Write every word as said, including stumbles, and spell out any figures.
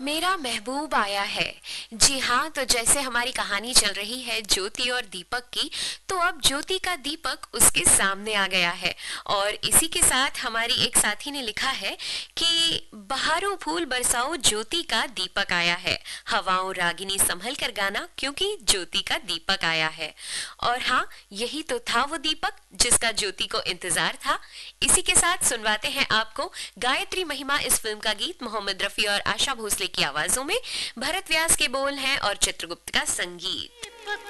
मेरा महबूब आया है। जी हाँ, तो जैसे हमारी कहानी चल रही है ज्योति और दीपक की, तो अब ज्योति का दीपक उसके सामने आ गया है। और इसी के साथ हमारी एक साथी ने लिखा है कि बहारों फूल बरसाओ ज्योति का दीपक आया है, हवाओं रागिनी संभल कर गाना क्योंकि ज्योति का दीपक आया है। और हाँ, यही तो था वो दीपक जिसका ज्योति को इंतजार था। इसी के साथ सुनवाते हैं आपको गायत्री महिमा इस फिल्म का गीत, मोहम्मद रफी और आशा भोसले की आवाजों में। भरत व्यास के बोल हैं और चित्रगुप्त का संगीत।